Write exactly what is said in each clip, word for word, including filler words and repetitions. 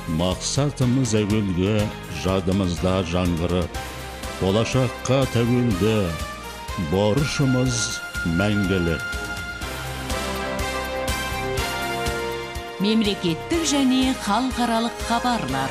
Мақсатымыз әуелгі, жадымызда жаңғырып, болашаққа тәуелді, борышымыз мәңгілік. Мемлекеттік және халықаралық хабарлар.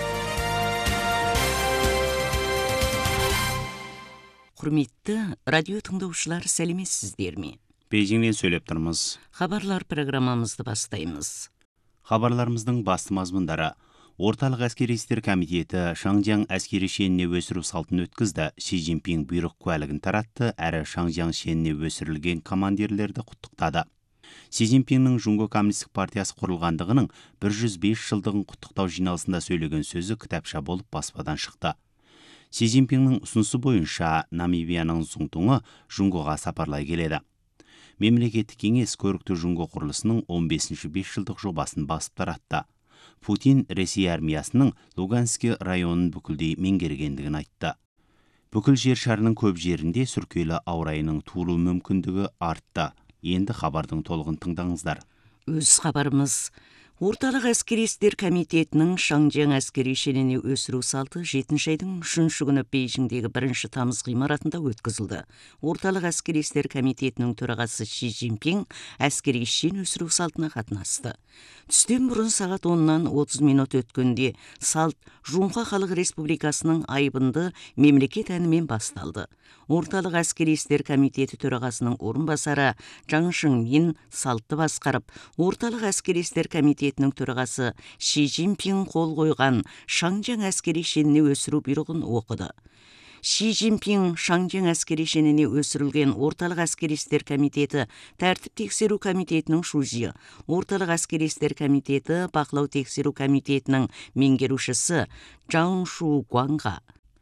Құрметті радио тыңдаушылар, сәлеметсіздер ме? Бейжіңнен сөйлеп тұрмыз. Хабарлар программамызды бастаймыз. Хабарларымыздың басты мазмұндары: Орталық әскери істер комитеті Шаңжаң әскери шеніне өсіру салтын өткізді. Си Цзиньпин бұйрық куәлігін таратты, әрі Шаңжаң шеніне өсірілген командирлерді құттықтады. Си Цзиньпиннің Жунго коммунистік партиясы құрылғандығының бір жүз бес жылдығын құттықтау жиналысында сөйлеген сөзі кітапша болып баспадан шықты. Си Цзиньпиннің ұсынысы бойынша Намибияның Цзуңтуңы Жунгоға сапарлай келеді. Мемлекеттік кеңес көрікті Жунго құрылысының он бесінші бесжылдық жобасын басып таратты. Путин Ресей армиясының Луганский районын бүкілдей меңгергендігін айтты. Бүкіл жер шарының көп жерінде сүркелі ауа райының туылу мүмкіндігі артты. Енді хабардың толығын тыңдаңыздар. Өз хабарымыз: Орталық әскери істер комитетінің Шаңжаң әскери шеніне өсіру салты жетінші айдың үшінші күні Бейжіңдегі бірінші тамыз ғимаратында өткізілді. Орталық әскери істер комитетінің төрағасы Си Цзиньпин әскери шен өсіру салтына қатынасты. Түстен бұрын сағат оннан отыз минут өткенде салт Жунға халық республикасының айбынды мемлекет әнімен басталды. Орталық әскери істер комитеті төрағасының орынбасары Жаң Шыңмин салтты басқарып, орталық әскери істер комитетінің төрағасы Си Цзиньпин қол қойған Шаңжаң әскери шеніне өсіру бұйрығын оқыды. Си Цзиньпин Шаңжаң әскери шеніне өсірілген орталық әскери істер комитеті тәртіп тексеру комитетінің шузиі, орталық әскери істер комитеті бақылау тексеру комитетінің меңгерушісі Жаң Шу Гуанға,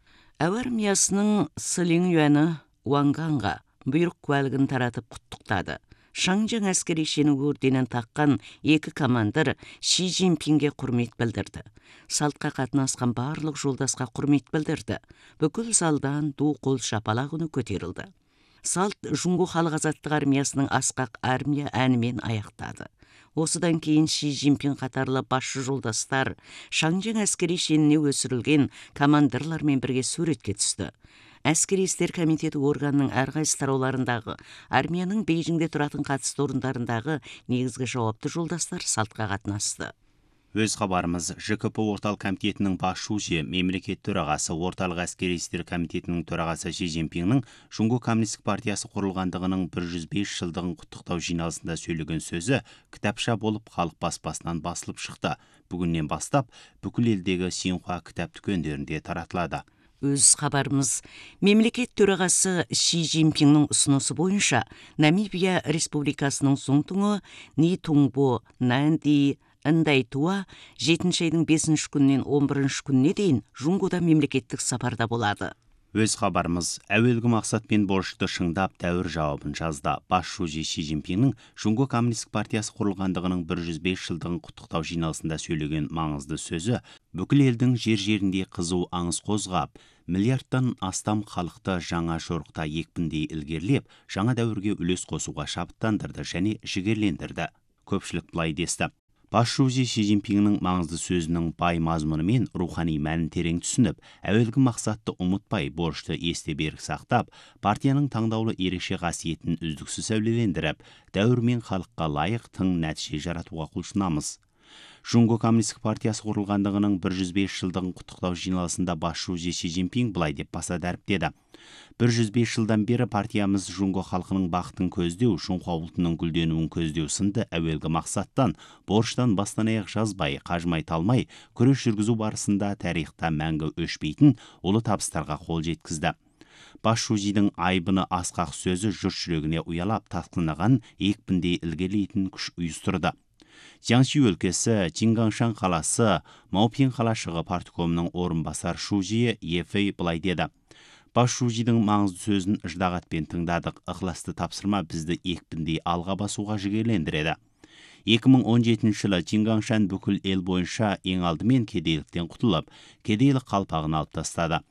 әуе армиясының Сылин Юәні Уанганға бұйрық куәлігін таратып құттықтады. Шаңжаң әскери шені орденін таққан екі командир Си Цзиньпинге құрмет білдірді. Салтқа қатынасқан барлық жолдасқа құрмет білдірді. Бүкіл залдан ду қол шапалақ үні көтерілді. Салт Жунго халық азаттық армиясының асқақ армия әнімен аяқтады. Осыдан кейін Си Цзиньпин қатарлы басшы жолдастар Шаңжаң әскери шеніне өсірілген командирлармен бірге суретке түсті. Әскери істер комитеті органның әрқайсы тарауларындағы, армияның Бейжіңде тұратын қатысты орындарындағы негізгі жауапты жолдастар салтқа қатынасты. Өз хабарымыз: Ж К П орталық комитетінің бас шузі, мемлекет төрағасы, орталық әскери істер комитетінің төрағасы Си Цзиньпиннің Жунго коммунистік партиясы құрылғандығының бір жүз бес жылдығын құттықтау жиналысында сөйлеген сөзі кітапша болып халық баспасынан басылып шықты. Бүгіннен бастап бүкіл елдегі Синьхуа кітап дүкендерінде таратылады. Өз хабарымыз: мемлекет төрағасы Си Цзиньпиннің ұсынысы бойынша Намибия республикасының Цзуңтуңы Ни Туңбо Нанди Ындайтуа жетінші айдың бесінші күннен он бірінші күніне дейін Жунгода мемлекеттік сапарда болады. Өз хабарымыз: әуелгі мақсат пен борышты шыңдап дәуір жауабын жазды. Бас шузи Си Цзиньпиннің Жунго коммунистік партиясы құрылғандығының бір жүз бес жылдығын құттықтау жиналысында сөйлеген маңызды сөзі бүкіл елдің жер-жерінде қызу аңыз қозғап, миллиардтан астам халықты жаңа жорықта екпіндей ілгерілеп, жаңа дәуірге үлес қосуға шабыттандырды және жігерлендірді. Көпшілік былай десті: Бас шузи Си Цзиньпиннің маңызды сөзінің бай мазмұны мен рухани мәнін терең түсініп, әуелгі мақсатты ұмытпай, борышты есте берік сақтап, партияның таңдаулы ерекше қасиетін үздіксіз сәулелендіріп, дәуір мен халыққа лайық тың нәтиже жаратуға құлшынамыз. Жунго коммунистік партиясы құрылғандығының бір жүз бес жылдығын құттықтау жиналысында бас шузи Си Цзиньпин былай деп баса дәріптеді: бір жүз бес жылдан бері партиямыз Жунго халқының бақытын көздеу, Шунхуа ұлтының гүлденуін көздеу сынды әуелгі мақсаттан, борыштан бастан аяқ жазбай, қажмай талмай, күрес жүргізу барысында тарихта мәңгі өшпейтін ұлы табыстарға қол жеткізді. Бас шузидің айбыны асқақ сөзі жұрт жүрегіне ұялап тасқынаған екпіндей ілгерілейтін күш ұйыстырды. Jiangxi өлкесі, Чингаңшан қаласы, Маопин қалашығы парткомының орынбасар шузиі Ефей былай деді: Бас шузидің маңызды сөзін ждағатпен тыңдадық. Ықыласты тапсырма бізді екпіндей алға басуға жігерлендіреді. екі мың он жетінші жылы Чингаңшан бүкіл ел бойынша ең алдымен кедейліктен құтылып, кедейлік қалпағын алып тастады.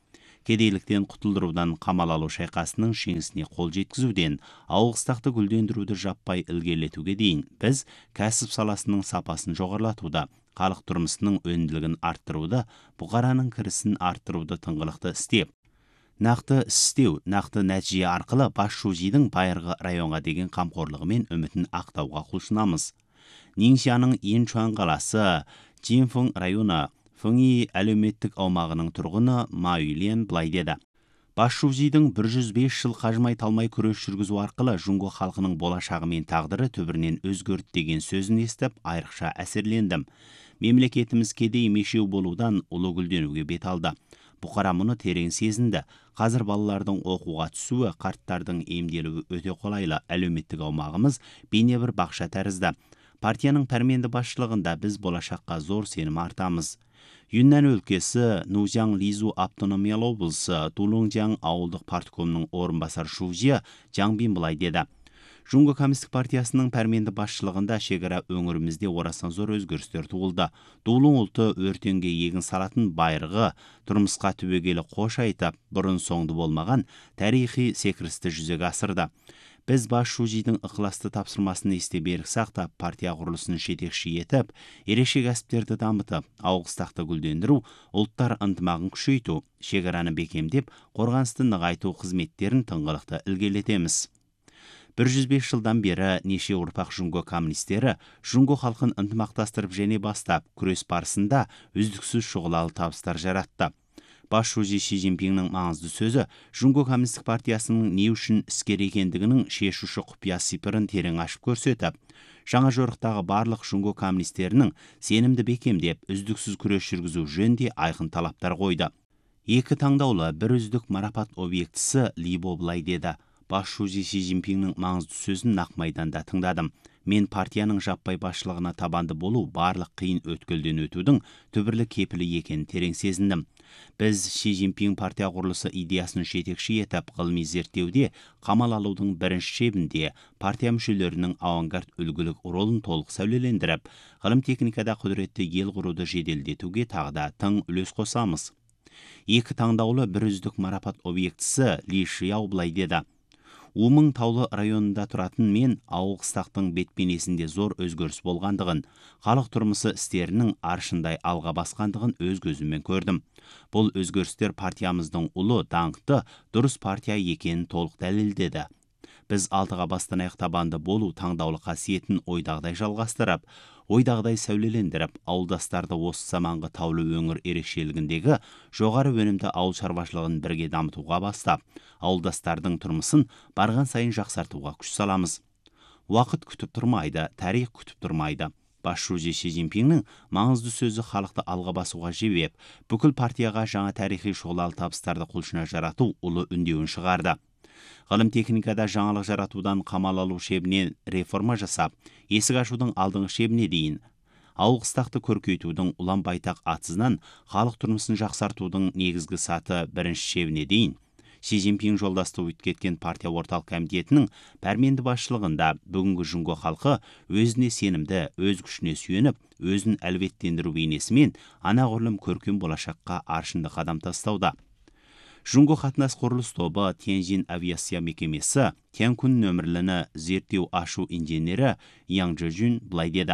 кедейліктен құтылдырудан қамал алу шайқасының жеңісіне қол жеткізуден ауғыстақты гүлдендіруді жаппай ілгерілетуге дейін біз кәсіп саласының сапасын жоғарылатуда, халық тұрмысының өнімділігін арттыруды, бұқараның кірісін арттыруды тыңғылықты істеп, нақты істеу, нақты нәтиже арқылы Бас Шузидің байырғы районға деген қамқорлығы мен үмітін ақтауға құлшынамыз. Ниншаның Инчуан қаласы, Жинфeng районы, Фыңи әлеуметтік аумағының тұрғыны Ма Юйлен былай деді. Бас Шузидің бір жүз бес жыл қажымай талмай күрес жүргізу арқылы Жунго халқының болашағы мен тағдыры түбірінен өзгерді деген сөзін естіп, айрықша әсерлендім. Мемлекетіміз кедей мешеу болудан ұлы гүлденуге бет алды. Бұқара мұны терең сезінді. Қазір балалардың оқуға түсуі, қарттардың емделуі өте қолайлы. Әлеуметтік аумағымыз бейне бір бақша тәрізді. Партияның пәрменді басшылығында біз болашаққа зор сенім артамыз. Юннан өлкесі Нузяң Лизу автономиялы облысы Дулуңжаң ауылдық парткомның орынбасар Шузия Жаңбин былай деді. Жунго Коммунистік партиясының пәрменді басшылығында шекара өңірімізде орасан зор өзгерістер туылды. Дулуң ұлты өртенге егін салатын байырғы, тұрмысқа түбегейлі қош айтып, бұрын соңды болмаған тарихи секірісті жүзеге асырды. Біз Бас Шузидің ықыласты тапсырмасын есте берік сақтап, партия құрылысын жетекші етіп, ерекше кәсіптерді дамытып, ауғыстақты гүлдендіру, ұлттар ынтымағын күшейту, шекараны бекемдеп, қорғанысты нығайту қызметтерін тыңғылықты ілгерілетеміз. бір жүз бес жылдан бері неше ұрпақ Жунго коммунистері Жунго халқын ынтымақтастырып және бастап, күрес барысында үздіксіз шұғылалы табыстар жаратты. Бас Шузи Ши Цзиньпиннің маңызды сөзі Жунго Коммунистік партиясының не үшін іскер екендігінің шешуші құпия сипырын терең ашып көрсетіп, жаңа жорықтағы барлық Жунго коммунистерінің сенімді бекемдеп, үздіксіз күрес жүргізу жөнінде айқын талаптар қойды. Екі таңдаулы бір үздік марапат объектісі Либо былай деді. Бас Шузи Ши Цзиньпиннің маңызды сөзін нақ майданда тыңдадым. Мен партияның жаппай басшылығына табанды болу барлық қиын өткелден өтудің түбірлі кепілі екенін терең сезіндім. Біз Ши Цзиньпин партия құрылысы идеясын жетекші етіп, ғылыми зерттеуде қамал алудың бірінші шебінде партия мүшелерінің авангард үлгілік ролын толық сәулелендіріп, ғылым техникада құдіретті ел құруды жеделдетуге тағы да тың үлес қосамыз. Екі таңдаулы бір үздік марапат объектісі Ли Шияу былай деді. Умың таулы районында тұратын мен ауғыстақтың бетпенесінде зор өзгеріс болғандығын, халық тұрмысы істерінің аршындай алға басқандығын өз көзіммен көрдім. Бұл өзгерістер партиямыздың ұлы, даңқты, дұрыс партия екенін толық дәлелдеді. Біз алдыға бастан аяқ табанды болу таңдаулы қасиетін ойдағдай жалғастырып, ойдағдай сәулелендіріп, ауылдастарды осы заманғы таулы өңір ерекшелігіндегі жоғары өнімді ауыл шаруашылығын бірге дамытуға бастап, ауылдастардың тұрмысын барған сайын жақсартуға күш саламыз. Уақыт күтіп тұрмайды, тарих күтіп тұрмайды. Бас Шузи Ши Цзиньпиннің маңызды сөзі халықты алға басуға жебеп, бүкіл партияға жаңа тарихи шұғылалы табыстарды құлшына жарату ұлы үндеуін шығарды. Ғылым техникада жаңалық жаратудан қамал алу шебінен реформа жасап, есік ашудың алдыңғы шебіне дейін, ауғыстақты көркейтудің ұлан байтақ атсызынан халық тұрмысын жақсартудың негізгі саты бірінші шебіне дейін, Ши Цзиньпин жолдасты өткеткен партия орталық комитетінің пәрменді басшылығында бүгінгі Жунго халқы өзіне сенімді, өз күшіне сүйеніп, өзін әлеуеттендіру бейнесімен анағұрлым көркем болашаққа аршынды қадам тастауда. Жунго қатынас құрылыс тобы Тяньжин авиация мекемесі Тянкун нөмірліні зерттеу ашу инженері Яң Жөжүн былай деді.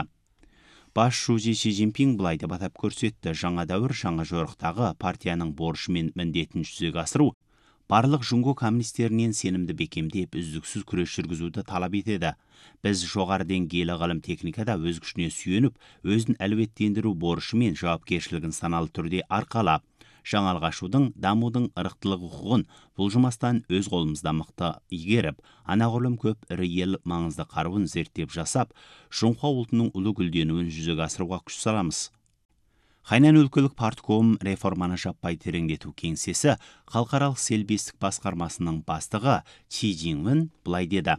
Бас Шузи Ши Цзиньпин былай деп атап көрсетті. Жаңа дәуір жаңа жорықтағы партияның борышы мен міндетін жүзеге асыру барлық Жунго коммунистерінен сенімді бекемдеп, үздіксіз күрес жүргізуді талап етеді. Біз жоғары деңгейлі ғылым техникада өз күшіне сүйеніп, өзін әлеуеттендіру борышы мен жауапкершілігін саналы түрде арқалап, жаңалық ашудың, дамудың ырықтылық құқығын бұлжымастан өз қолымызда мықты игеріп, анағұрлым көп ірі ел маңызды қаруын зерттеп жасап, Жунхуа ұлтының ұлы гүлденуін жүзеге асыруға күш саламыз. Хайнан өлкелік партком реформаны жаппай тереңдету кеңсесі халықаралық селбестік басқармасының бастығы Чи Жиңвен былай деді.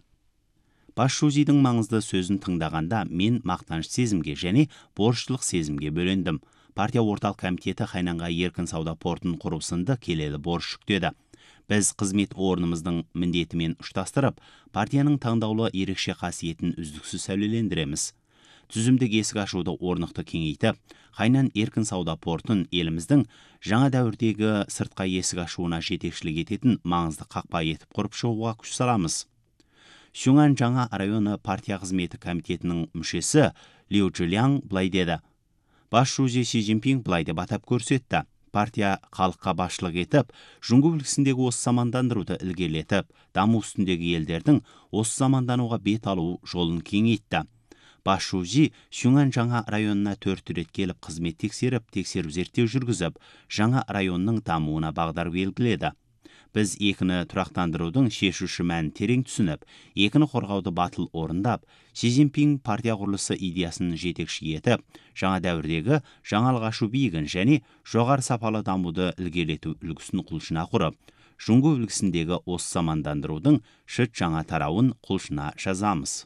Бас Шузидің маңызды сөзін тыңдағанда мен мақтаныш сезімге және борыштылық сезімге бөлендім. Партия орталық комитеті Хайнанға еркін сауда портын құру сынды келелі борыш жүктеді. Біз қызмет орнымыздың міндетімен ұштастырып, партияның таңдаулы ерекше қасиетін үздіксіз сәулелендіреміз. түзімдік есік ашуды орнықты кеңейтіп, Хайнан еркін сауда портын еліміздің жаңа дәуірдегі сыртқа есік ашуына жетекшілік ететін маңызды қақпа етіп құрып шығуға күш саламыз. Сюңан жаңа районы партия қызметі комитетінің мүшесі Лиу Чжиляң былай деді. Бас Шузи Си Цзиньпин былай деп атап көрсетті. Партия халыққа басшылық етіп, жұңғы үлгісіндегі осы замандандыруды ілгерілетіп, даму үстіндегі елдердің осы замандануға бет алу жолын кеңейтті. Бас Шузи Сюңан жаңа районына төрт рет келіп қызмет тексеріп, тексеру зерттеу жүргізіп, жаңа районның дамуына бағдар белгіледі. Біз екіні тұрақтандырудың шешуші мәнін терең түсініп, екіні қорғауды батыл орындап, Си Цзиньпин партия құрылысы идеясын жетекші етіп, жаңа дәуірдегі жаңалық ашу биігін және жоғары сапалы дамуды ілгерілету үлгісін құлшына құрып, жұңғы үлгісіндегі осы замандандырудың шыт жаңа тарауын құлшына жазамыз.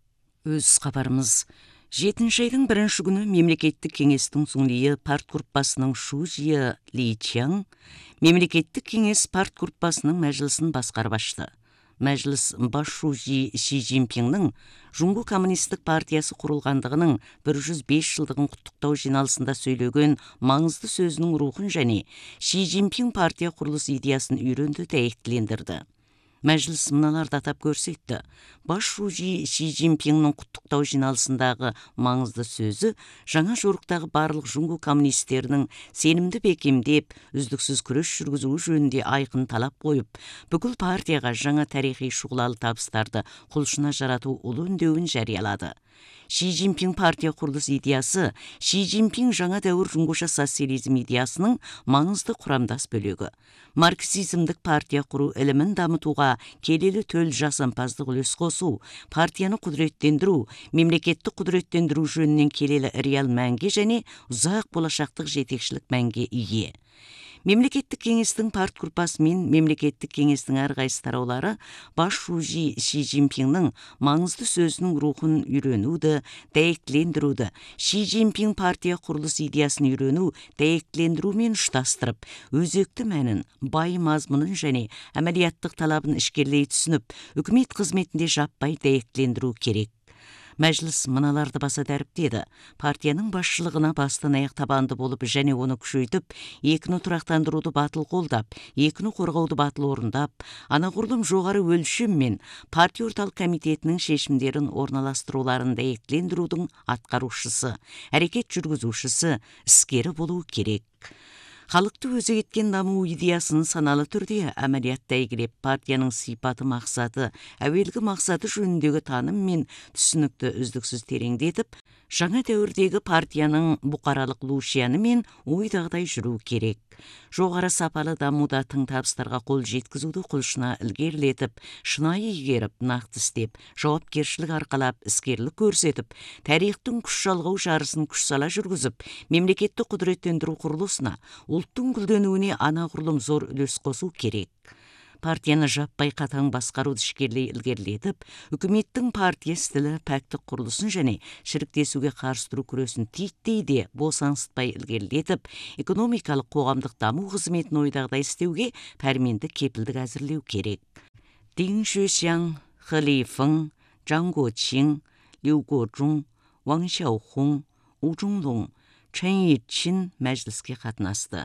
Өз хабарымыз. Жетінші айдың бірінші күні мемлекеттік кеңестің Цзунлиі партгруппасының Шу Жия Ли Чяң мемлекеттік кеңес партгруппасының мәжілісін басқарып ашты. Мәжіліс бас Шужи Си Цзиньпиннің Жұңғы коммунистік партиясы құрылғандығының бір жүз бес жылдығын құттықтау жиналысында сөйлеген маңызды сөзінің рухын және Си Цзиньпин партия құрылыс идеясын үйренді дәйектілендірді. Мәжіліс мыналарды атап көрсетті. Бас Шужи Си Цзиньпиннің құттықтау жиналысындағы маңызды сөзі жаңа жорықтағы барлық жұңғы коммунистерінің сенімді бекемдеп, үздіксіз күрес жүргізуі жөнінде айқын талап қойып, бүкіл партияға жаңа тарихи шұғылалы табыстарды құлшына жарату ұлы үндеуін жариялады. Си Цзиньпин партия құрылыс идеясы Си Цзиньпин жаңа дәуір жұңғыша социализм идеясының маңызды құрамдас бөлігі. Марксизмдік партия құру ілімін дамытуға келелі төл жасампаздық үлес қосу, партияны құдіреттендіру, мемлекеттік құдіреттендіру жөнінен келелі реал мәнге және ұзақ болашақтық жетекшілік мәнге ие. Мемлекеттік кеңестің партгруппасы мен мемлекеттік кеңестің әрқайсы тараулары бас Шужи Си Цзиньпиннің маңызды сөзінің рухын үйренуді, дәйектілендіруді, Си Цзиньпин партия құрылыс идеясын үйрену, дәйектілендірумен ұштастырып, өзекті мәнін, бай мазмұнын және әмәлияттық талабын ішкерлей түсініп, үкімет қызметінде жаппай дәйектілендіру керек. Мәжіліс мыналарды баса дәріптеді. Партияның басшылығына бастан аяқ табанды болып және оны күшейтіп, екіні тұрақтандыруды батыл қолдап, екіні қорғауды батыл орындап, анағұрлым жоғары өлшеммен партия орталық комитетінің шешімдерін орналастыруларын дәйектілендірудің атқарушысы, әрекет жүргізушісі, іскері болуы керек. Халықты өзек еткен даму идеясын саналы түрде әмәлиятта игереп, партияның сипаты мақсаты, әуелгі мақсаты жөніндегі таным мен түсінікті үздіксіз тереңдетіп, жаңа дәуірдегі партияның бұқаралық лушияны мен ойдағдай жүру керек. Жоғары сапалы дамуда тың табыстарға қол жеткізуді құлшына ілгерілетіп, шынайы игеріп, нақты істеп, жауапкершілік арқалап, іскерлік көрсетіп, тарихтың күш жалғау жарысын күш сала жүргізіп, мемлекетті құдіреттендіру құрылысына, ұлттың гүлденуіне анағұрлым зор үлес қосу керек. Партияны жаппай қатаң басқаруды ішкерлей ілгерілетіп, үкіметтің партия стілі пәктік құрылысын және шіріктесуге қарсы тұру күресін титтей де босаңсытпай ілгерілетіп, экономикалық қоғамдық даму қызметін ойдағыдай істеуге пәрменді кепілдік әзірлеу керек. Дин Шуйшяң, Хэ Лифeng, Чжан Гуоқин, Лю Гуожун, Ван Xiаохун, У Чжунлун, Чэн Йичин мәжіліске қатынасты.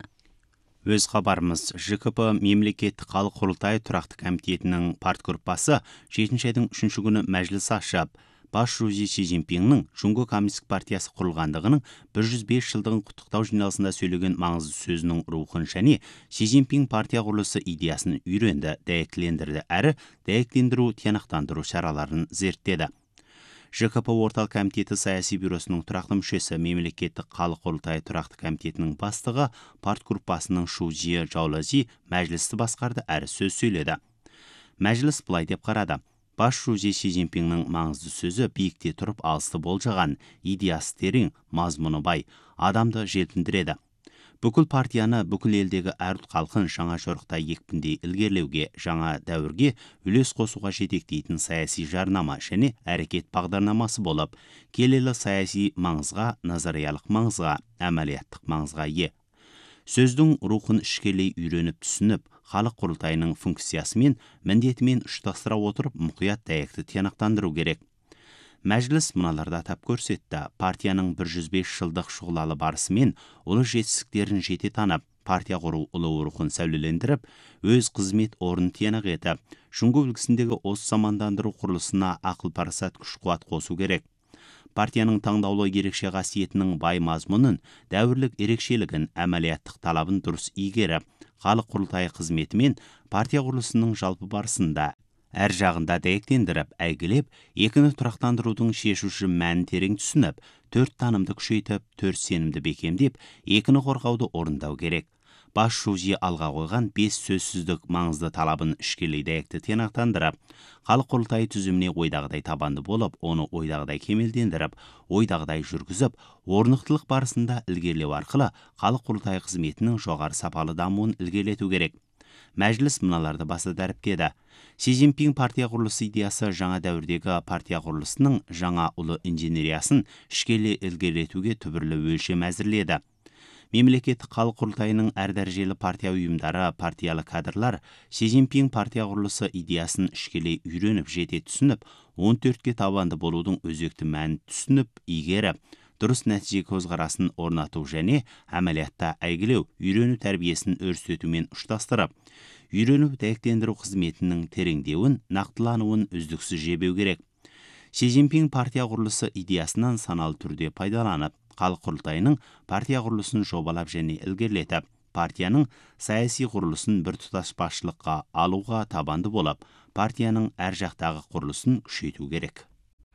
Өз хабарымыз. Ж К П мемлекеттік халық құрылтайы тұрақты комитетінің партгруппасы жетінші айдың үшінші күні мәжіліс ашып, бас Шужи Си Цзиньпиннің Жұңғы коммунистік партиясы құрылғандығының бір жүз бес жылдығын құттықтау жиналысында сөйлеген маңызды сөзінің рухын және Си Цзиньпин партия құрылысы идеясын үйренді, дәйектілендірді әрі дәйектілендіру, тиянақтандыру шараларын зерттеді. Ж К П орталық комитеті саяси бюросының тұрақты мүшесі, мемлекеттік халық құрылтайы тұрақты комитетінің бастығы, партгруппасының Шу Жия Жаулази мәжілісті басқарды әрі сөз сөйледі. Мәжіліс былай деп қарады. Бас Шужи Си Цзиньпиннің маңызды сөзі биікте тұрып алысты болжаған, идеясы терең, мазмұны бай, адамды желпіндіреді. Бүкіл партияны, бүкіл елдегі әр ұлт халқын жаңа жорықта екпіндей ілгерлеуге, жаңа дәуірге үлес қосуға жетектейтін саяси жарнама және әрекет бағдарламасы болып, келелі саяси маңызға, назариялық маңызға, әмәлияттық маңызға ие. Сөздің рухын ішкелей үйреніп түсініп, халық құрылтайының функциясы мен міндетімен ұштастыра отырып, мұқият дәйекті тиянақтандыру керек. Мәжіліс мыналарды атап көрсетті. Партияның бір жүз бес жылдық шұғылалы барысымен ұлы жетістіктерін жете танып, партия құру ұлы рухын сәулелендіріп, өз қызмет орнын тиянақ етіп, жүңгі үлгісіндегі осы замандандыру құрылысына ақыл-парасат күш-қуат қосу керек. Партияның таңдаулы ерекше қасиетінің бай мазмұнын, дәуірлік ерекшелігін, әмәлияттық талабын дұрыс игеріп, халық құрылтайы қызметімен партия құрылысының жалпы барысында әр жағында дәйектендіріп, әйгілеп, екіні тұрақтандырудың шешуші мәнін терең түсініп, төрт танымды күшейтіп, төрт сенімді бекемдеп, екіні қорғауды орындау керек. Бас шужи алға қойған бес сөзсіздік маңызды талабын ішкелей дәйекті тиянақтандырып, халық құрылтайы түзіміне ойдағыдай табанды болып, оны ойдағыдай кемелдендіріп, ойдағыдай жүргізіп, орнықтылық барысында ілгерілеу арқылы халық құрылтайы қызметінің жоғары сапалы дамуын ілгерілету керек. Мәжіліс мыналарды баса дәріптеді. Си Цзиньпин партия құрылысы идеясы жаңа дәуірдегі партия құрылысының жаңа ұлы инженериясын ішкелей ілгерілетуге түбірлі өлшем әзірледі. Мемлекеттік халық құрылтайының әр дәрежелі партия ұйымдары, партиялы кадрлар Си Цзиньпин партия құрылысы идеясын ішкелей үйреніп, жете түсініп, он төртке табанды болудың өзекті мәнін түсініп, игеріп, дұрыс нәтиже көзқарасын орнату және әмәлиятта әйгілеу, үйрену тәрбиесін өрістетумен ұштастырып, үйрену дәйектендіру қызметінің тереңдеуін, нақтылануын үздіксіз жебеу керек. Си Цзиньпин партия құрылысы идеясынан саналы түрде пайдаланып, халық құрылтайының партия құрылысын жобалап және ілгерілетіп, партияның саяси құрылысын бір тұтас басшылыққа алуға табанды болып, партияның әр жақтағы құрылысын күшейту керек.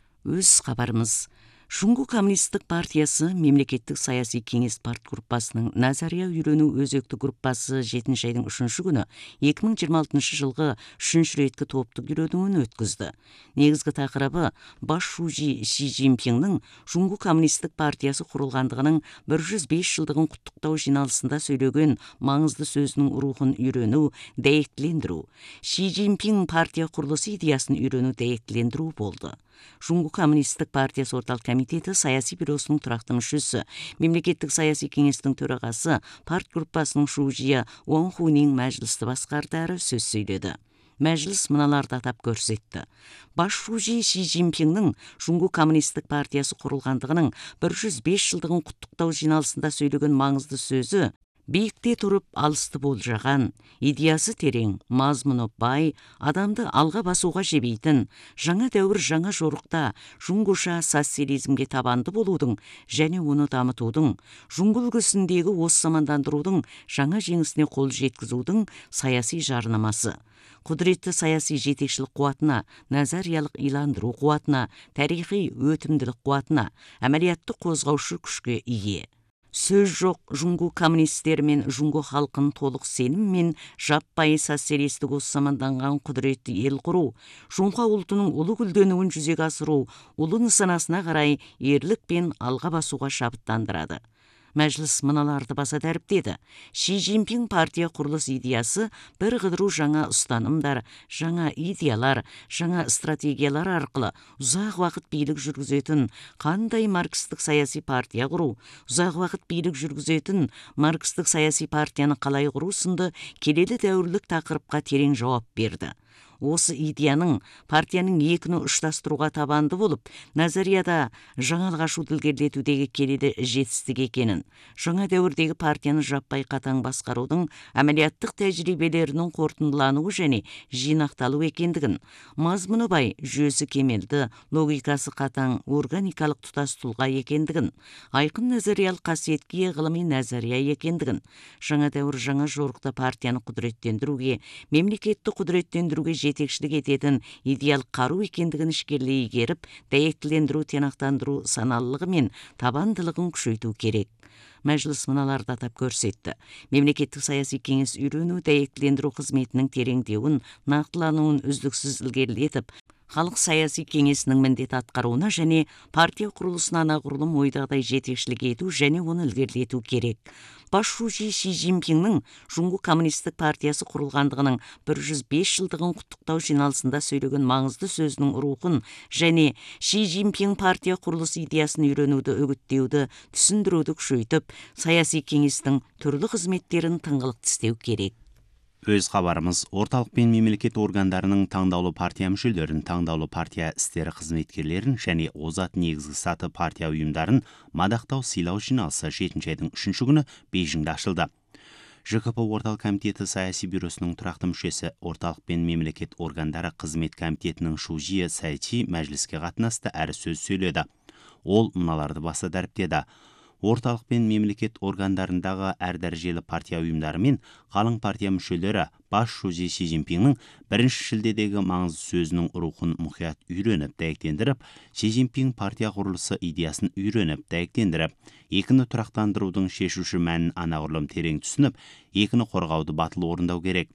Өз хабарымыз. Жүңгі коммунистік партиясы мемлекеттік саяси кеңес партгруппасының назария үйрену өзекті группасы жетінші айдың үшінші күні екі мың жиырма алтыншы жылғы үшінші реткі топтық үйренуін өткізді. Негізгі тақырыбы бас шужи Си Цзиньпиннің Жүңгі коммунистік партиясы құрылғандығының бір жүз бес жылдығын құттықтау жиналысында сөйлеген маңызды сөзінің рухын үйрену, дәйектілендіру. Си Цзиньпин партия құрылысы идеясын үйрену, дәйектілендіру болды. Жүңгі коммунистік партиясы орталық комитеті саяси бюросының тұрақты мүшесі, мемлекеттік саяси кеңестің төрағасы, партгруппасының шужия Уан Хунин мәжілісті басқарды әрі сөз сөйледі. Мәжіліс мыналарды атап көрсетті. Бас шужи Си Цзиньпиннің Жүңгі коммунистік партиясы құрылғандығының бір жүз бес жылдығын құттықтау жиналысында сөйлеген маңызды сөзі биікте тұрып алысты болжаған, идеясы терең, мазмұны бай, адамды алға басуға жебейтін, жаңа дәуір жаңа жорықта жүңгіша социализмге табанды болудың және оны дамытудың, жүңгі үлгісіндегі осы замандандырудың жаңа жеңісіне қол жеткізудің саяси жарнамасы. Құдіретті саяси жетекшілік қуатына, назариялық иландыру қуатына, тарихи өтімділік қуатына, әмәлиятты қозғаушы күшке ие. Сөз жоқ, жүңгі коммунистер мен жүңгі халқын толық сенім мен жаппай социалистік осы заманданған құдіретті ел құру, жүңға ұлтының ұлы гүлденуін жүзеге асыру, ұлы нысанасына қарай ерлік пен алға басуға шабыттандырады. Мәжіліс мыналарды баса дәріптеді. Си Цзиньпин партия құрылыс идеясы бір қыдыру жаңа ұстанымдар, жаңа идеялар, жаңа стратегиялар арқылы ұзақ уақыт билік жүргізетін қандай маркстік саяси партия құру, ұзақ уақыт билік жүргізетін маркстік саяси партияны қалай құру сынды келелі дәуірлік тақырыпқа терең жауап берді. Осы идеяның партияның екіні ұштастыруға табанды болып, назарияда жаңалық ашуды ілгерілетудегі келелі жетістік екенін, жаңа дәуірдегі партияны жаппай қатаң басқарудың әмәлияттық тәжірибелерінің қорытындылануы және жинақталу екендігін, мазмұны бай, жүйесі кемелді, логикасы қатаң, органикалық тұтас тұлға екендігін, айқын назариялық қасиетке ғылыми назария екендігін, жаңа дәуір жаңа жорықта партияны құдіреттендіруге, мемлекетті құдіреттендіруге жетекшілік ететін идеал қару екендігін ішкерлей игеріп, дәйектілендіру, тиянақтандыру саналылығы мен табандылығын күшейту керек. Мәжіліс мыналарды атап көрсетті. Мемлекеттік саяси кеңес үйрену, дәйектілендіру қызметінің тереңдеуін, нақтылануын үздіксіз ілгерілетіп, халық саяси кеңесінің міндет атқаруына және партия құрылысына анағұрлым ойдағыдай жетекшілік ету және оны ілгерілету керек. Бас шужи Си Цзиньпиннің Жүңгі коммунистік партиясы құрылғандығының бір жүз бес жылдығын құттықтау жиналысында сөйлеген маңызды сөзінің рухын және Си Цзиньпин партия құрылыс идеясын үйренуді, үгіттеуді, түсіндіруді күшейтіп, саяси кеңестің түрлі қызметтерін тыңғылықты істеу керек. Өз хабарымыз орталық пен мемлекет органдарының таңдаулы партия мүшелерін, таңдаулы партия істері қызметкерлерін және озат негізгі саты партия ұйымдарын мадақтау сыйлау жиналысы жетінші айдың үшінші күні Бейжіңде ашылды. ЖКП орталық комитеті саяси бюросының тұрақты мүшесі, орталық пен мемлекет органдары қызмет комитетінің Шужие Сайчи мәжіліске қатынасты әрі сөз сөйледі. Ол мыналарды баса дәріптеді. Орталық пен мемлекет органдарындағы әр дәрежелі партия ұйымдары мен қалың партия мүшелері бас Шузи Си Цзиньпиннің бірінші шілдедегі маңызды сөзінің рухын мұқият үйреніп, дәйектендіріп, Си Цзиньпин партия құрылысы идеясын үйреніп, дәйектендіріп, екіні тұрақтандырудың шешуші мәнін анағұрлым терең түсініп, екіні қорғауды батыл орындау керек.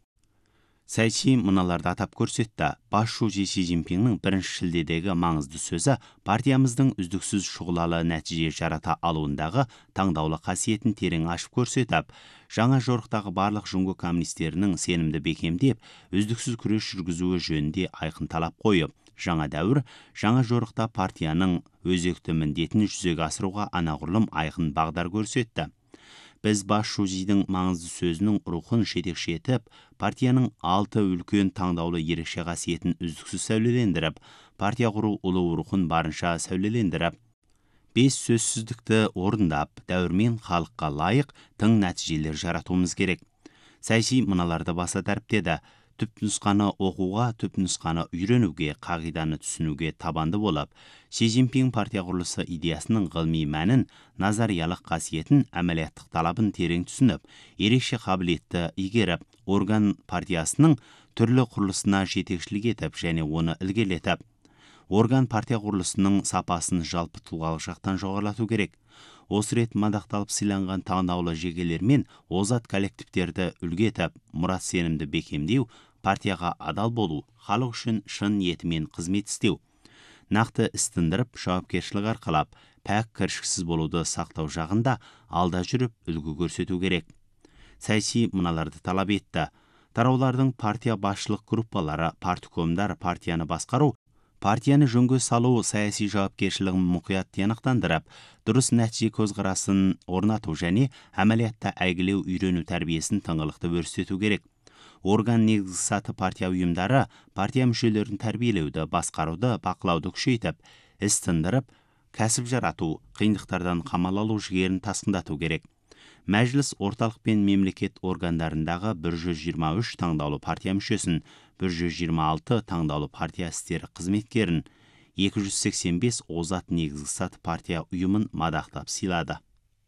Сайчи мыналарды атап көрсетті. Бас Шузи Си Цзиньпиннің бірінші шілдедегі маңызды сөзі партиямыздың үздіксіз шұғылалы нәтиже жарата алуындағы таңдаулы қасиетін терең ашып көрсетіп, жаңа жорықтағы барлық жұңго коммунистерінің сенімді бекемдеп, үздіксіз күрес жүргізуі жөнінде айқын талап қойып, жаңа дәуір, жаңа жорықта партияның өзекті міндетін жүзеге асыруға анағұрлым айқын бағдар көрсетті. Біз бас Шузидің маңызды сөзінің рухын жетекші етіп, партияның алты үлкен таңдаулы ерекше қасиетін үздіксіз сәулелендіріп, партия құру ұлы рухын барынша сәулелендіріп, бес сөзсіздікті орындап, дәуірмен халыққа лайық тың нәтижелер жаратуымыз керек. Сайчи мыналарды баса дәріптеді. Түпнұсқаны оқуға, түпнұсқаны үйренуге, қағиданы түсінуге табанды болып, Си Цзиньпин партия құрылысы идеясының ғылыми мәнін, назариялық қасиетін, әмәлияттық талабын терең түсініп, ерекше қабілетті игеріп, орган партиясының түрлі құрылысына жетекшілік етіп және оны ілгерілетіп, орган партия құрылысының сапасын жалпы тұлғалық жақтан жоғарылату керек. Осы рет мадақталып сыйланған таңдаулы жекелер мен озат коллективтерді үлгі етіп, мұрат сенімді бекемдеу, партияға адал болу, халық үшін шын ниетімен қызмет істеу, нақты іс тындырып, жауапкершілік арқалап, пәк кіршіксіз болуды сақтау жағында алда жүріп үлгі көрсету керек. Сайчи мыналарды талап етті. Тараулардың партия басшылық группалары, парткомдар партияны басқару, партияны жөнге салу саяси жауапкершілігін мұқият тиянақтандырып, дұрыс нәтиже көзқарасын орнату және әмәлиятта әйгілеу үйрену тәрбиесін тыңғылықты өрістету керек. Орган негізгі саты партия ұйымдары партия мүшелерін тәрбиелеуді, басқаруды, бақылауды күшейтіп, іс тындырып, кәсіп жарату, қиындықтардан қамал алу жігерін тасқындату керек. Мәжіліс орталық пен мемлекет органдарындағы бір жүз жиырма үш таңдаулы партия мүшесін, бір жүз жиырма алты таңдаулы партия істері қызметкерін, екі жүз сексен бес озат негізгі саты партия ұйымын мадақтап сыйлады.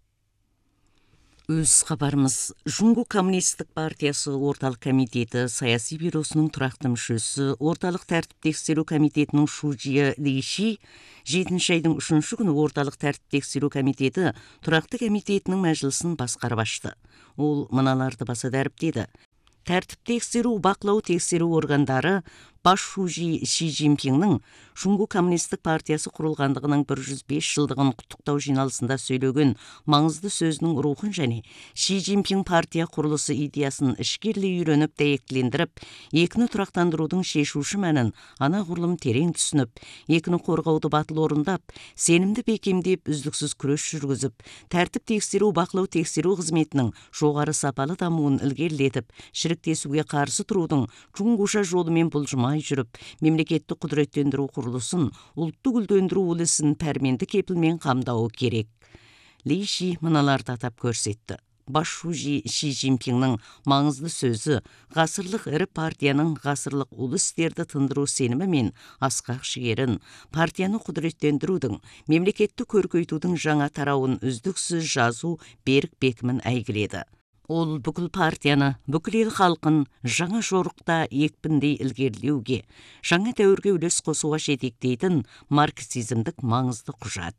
Өз хабарымыз Жұңго коммунистік партиясы орталық комитеті саяси бюросының тұрақты мүшесі, орталық тәртіп тексеру комитетінің Шужие Лиши жетінші айдың үшінші күні орталық тәртіп тексеру комитеті тұрақты комитетінің мәжілісін басқарып ашты. Ол мыналарды баса дәріптеді. Тәртіп тексеру, бақылау тексеру органдары бас Шузи Си Цзиньпиннің Жұңго коммунистік партиясы құрылғандығының бір жүз бес жылдығын құттықтау жиналысында сөйлеген маңызды сөзінің рухын және Си Цзиньпин партия құрылысы идеясын ішкерлей үйреніп, дәйектілендіріп, екіні тұрақтандырудың шешуші мәнін анағұрлым терең түсініп, екіні қорғауды батыл орындап, сенімді бекемдеп, үздіксіз күрес жүргізіп, тәртіп тексеру, бақылау тексеру қызметінің жоғары сапалы дамуын ілгерілетіп, шіріктесуге қарсы тұрудың жұңгоша жолымен бұлжымай жүріп, мемлекетті құдіреттендіру құрылысын, ұлтты гүлдендіру үлісін пәрменді кепілмен қамдауы керек. Лиши мыналарды атап көрсетті. Бас Шузи Си Цзиньпиннің маңызды сөзі ғасырлық ірі партияның ғасырлық ұлы істерді тындыру сенімі мен асқақ жігерін, партияны құдіреттендірудің, мемлекетті көркейтудің жаңа тарауын үздіксіз жазу берік бекімін әйгіледі. Ол бүкіл партияны, бүкіл ел халқын жаңа жорықта екпіндей ілгерілеуге, жаңа дәуірге үлес қосуға жетектейтін марксизмдік маңызды құжат.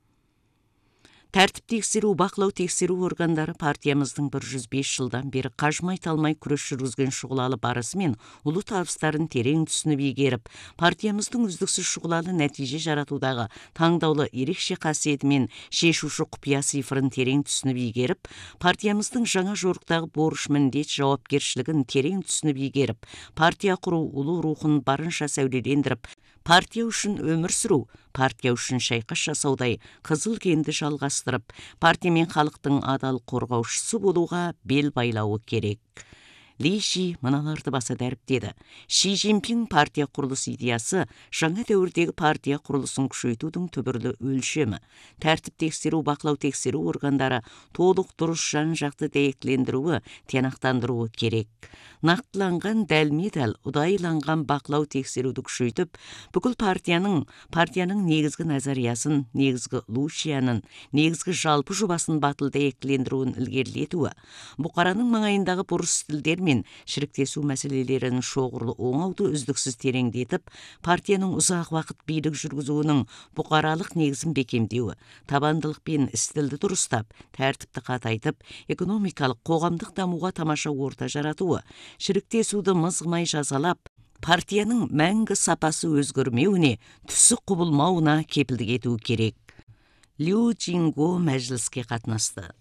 Тәртіп тексеру, бақылау тексеру органдары партиямыздың бір жүз бес жылдан бері қажымай талмай күрес жүргізген шұғылалы барысы мен ұлы табыстарын терең түсініп игеріп, партиямыздың үздіксіз шұғылалы нәтиже жаратудағы таңдаулы ерекше қасиеті мен шешуші құпия цифрын терең түсініп игеріп, партиямыздың жаңа жорықтағы борыш міндет жауапкершілігін терең түсініп игеріп, партия құру ұлы рухын барынша сәулелендіріп, партия үшін өмір сүру, партия үшін шайқас жасаудай қызыл кенді жалғастырып, партия мен халықтың адал қорғаушысы болуға бел байлауы керек. Ли Ши мыналарды баса дәріптеді. Ши Цзиньпин партия құрылыс идеясы жаңа дәуірдегі партия құрылысын күшейтудің түбірлі өлшемі. Тәртіп тексеру, бақылау тексеру органдары толық дұрыс жан-жақты дәйектілендіруі, тиянақтандыруы керек. Нақтыланған дәлме-дәл ұдайыланған бақылау тексеруді күшейтіп, бүкіл партияның партияның негізгі назариясын, негізгі лушияның, негізгі жалпы жобасын батыл дәйектілендіруін ілгерілетуі, бұқараның маңайындағы бұрыс тілдер мен шіріктесу мәселелерін шоғырлы оңауды үздіксіз тереңдетіп, партияның ұзақ уақыт билік жүргізуінің бұқаралық негізін бекемдеуі, табандылық пен істілді дұрыстап, тәртіпті қатайтып, экономикалық қоғамдық дамуға тамаша орта жаратуы, шіріктесуді мызғымай жазалап, партияның мәңгі сапасы өзгермеуіне, түсі құбылмауына кепілдік ету керек. Лю Цзиньго мәжіліске қатынасты.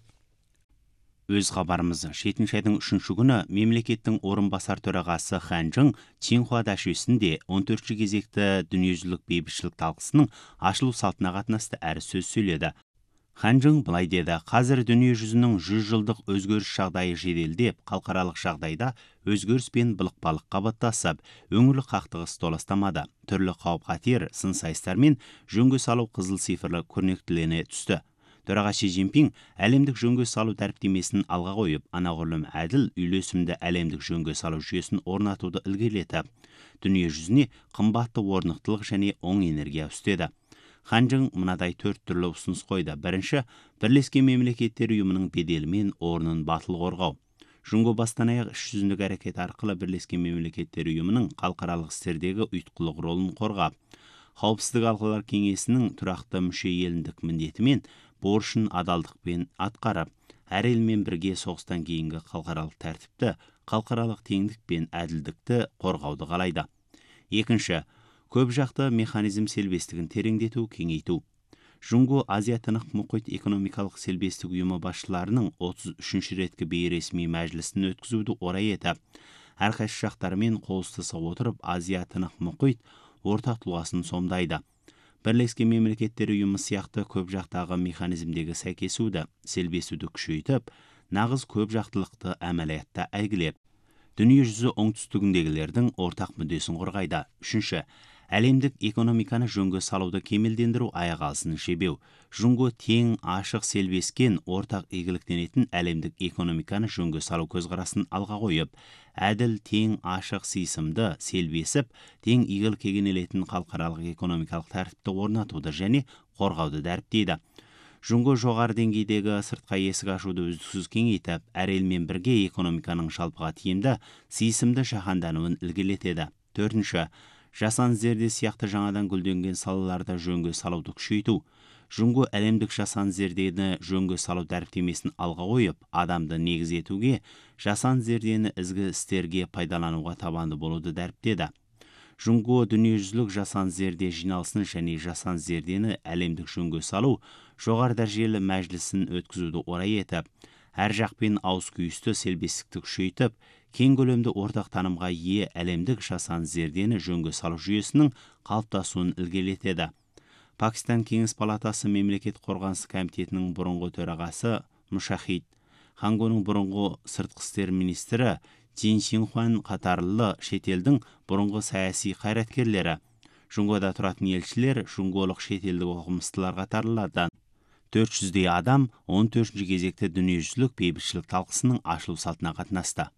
Өз хабарымыз жетінші айдың үшінші күні мемлекеттің орынбасар төрағасы Хан Чжың Цинхуа дәшесінде он төртінші кезекті дүниежүзілік бейбітшілік талқысының ашылу салтына қатынасты әрі сөз сөйледі. Хан Чжың былай деді: қазір дүние жүзінің жүз жылдық өзгеріс жағдайы жеделдеп, халықаралық жағдайда өзгеріс пен былықпалық қабаттасып, өңірлік қақтығыс толастамады. Түрлі қауіп-қатер, сын-сайыстар мен жөнге салу қызыл цифрлы көрнектілене түсті. Төраға Ши Цзиньпин әлемдік жөнге салу тәріптемесін алға қойып, анағұрлым әділ, үйлесімді әлемдік жөнге салу жүйесін орнатуды ілгерілетіп, дүние жүзіне қымбатты орнықтылық және оң энергия үстеді. Хан Чжың мынадай төрт түрлі ұсыныс қойды. Бірінші, Бірлескен Мемлекеттер ұйымының беделі мен орнын батыл қорғау. Жұңго бастан аяқ іс жүзіндік әрекет арқылы Бірлескен Мемлекеттер ұйымының халықаралық істердегі ұйытқылық ролын қорғап, Қауіпсіздік алқалар кеңесінің тұрақты мүше еліндік міндеті мен борышын адалдықпен атқарып, әр елмен бірге соғыстан кейінгі халықаралық тәртіпті, халықаралық теңдік пен әділдікті қорғауды қалайды. Екінші, көп жақты механизм селбестігін тереңдету, кеңейту. Жұңго Азия-Тынық мұхит экономикалық селбестік ұйымы басшыларының отыз үшінші реткі бейресми мәжілісін өткізуді орай етіп, әрқайсы жақтарымен қол ұстаса отырып Азия-Тынық мұхит ортақ тұлғасын сомдайды. Бірлескен Мемлекеттер ұйымы сияқты көп жақтағы механизмдегі сәйкесуді, селбесуді күшейтіп, нағыз көп жақтылықты әмәлиятта әйгілеп, дүние жүзі оңтүстігіндегілердің ортақ мүддесін қорғайды. Үшінші, әлемдік экономиканы жөнге салуды кемелдендіру, аяқ алысын жебеу. Жұңго тең, ашық, селбескен, ортақ игіліктенетін әлемдік экономиканы жөнге салу көзқарасын алға қойып, әділ, тең, ашық, сыйсымды, селбесіп, тең игілік кегенелетін халықаралық экономикалық тәртіпті орнатуды және қорғауды дәріптейді. Жұңго жоғары деңгейдегі сыртқа есік ашуды үздіксіз кеңейтіп, әр елмен бірге экономиканың жалпыға тиімді, сыйсымды жаһандануын ілгерілетеді. Төртінші, жаһан зерде сияқты жаңадан гүлденген салаларда жөнге салуды күшейту. Жұңго әлемдік жаһан зердені жөнге салу дәріптемесін алға қойып, адамды негіз етуге, жаһан зердені ізгі істерге пайдалануға табанды болуды дәріптеді. Жұңго дүниежүзілік жаһан зерде жиналысын және жаһан зердені әлемдік жөнге салу жоғары дәрежелі мәжілісін өткізуді орай етіп, әр жақпен ауыз күйісті селбестікті күшейтіп, кең көлемді ортақ танымға ие әлемдік жаһан зердені жөнге салу жүйесінің қалыптасуын ілгерілетеді. Пакистан Кеңес палатасы мемлекет қорғаныс комитетінің бұрынғы төрағасы Мушахид, Хангоның бұрынғы сыртқы істер министрі Цзин Синхуан қатарлы шетелдің бұрынғы саяси қайраткерлері, Жұңгода тұратын елшілер, жұңголық шетелдік оқымыстылар қатарлардан төрт жүздей адам он төртінші кезекті дүниежүзілік бейбітшілік талқысының ашылу салтына қатынасты.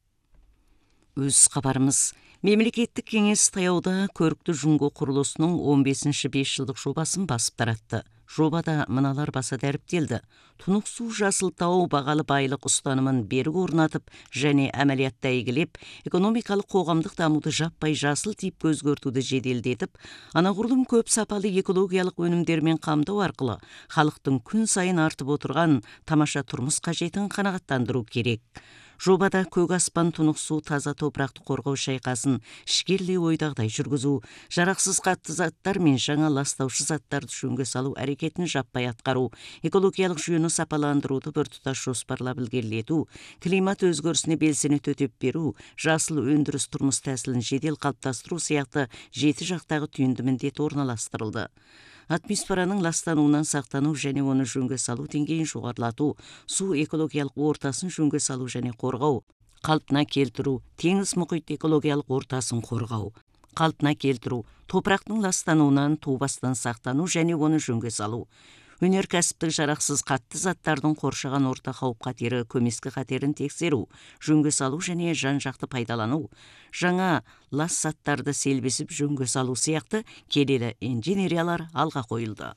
Өз хабарымыз мемлекеттік кеңес таяуда көрікті Жұңго құрылысының он бесінші бес жылдық жобасын басып таратты. Жобада мыналар баса дәріптелді. Тұнық су жасыл тау бағалы байлық ұстанымын берік орнатып және әмәлиятта игілеп, экономикалық қоғамдық дамуды жаппай жасыл тип өзгертуді жеделдетіп, анағұрлым көп сапалы экологиялық өнімдермен қамту арқылы халықтың күн сайын артып отырған тамаша тұрмыс қажетін қанағаттандыру керек. Жобада көк аспан, тұнық су, таза топырақты қорғау шайқасын ішкерлей ойдағдай жүргізу, жарақсыз қатты заттар мен жаңа ластаушы заттарды жөнге салу әрекетін жаппай атқару, экологиялық жүйені сапаландыруды біртұтас жоспарлап ілгерілету, климат өзгерісіне белсене төтеп беру, жасыл өндіріс тұрмыс тәсілін жедел қалыптастыру сияқты жеті жақтағы түйінді міндет орналастырылды. Атмосфераның ластануынан сақтану және оны жөнге салу деңгейін жоғарылату, су экологиялық ортасын жөнге салу және қорғау, қалпына келтіру, теңіз мұхит экологиялық ортасын қорғау, қалпына келтіру, топырақтың ластануынан тубастан сақтану және оны жөнге салу, өнеркәсіптік жарақсыз қатты заттардың қоршаған орта қауіп қатері, көмескі қатерін тексеру, жөнге салу және жан-жақты пайдалану, жаңа лас заттарды селбесіп жөнге салу сияқты келелі инженериялар алға қойылды.